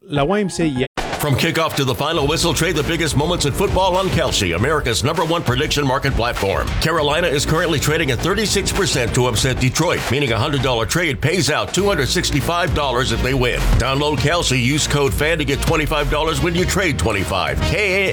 la YMCA. From kickoff to the final whistle, trade the biggest moments in football on Kalshi, America's #1 prediction market platform. Carolina is currently trading at 36% to upset Detroit, meaning a $100 trade pays out $265 if they win. Download Kalshi, use code FAN to get $25 when you trade $25.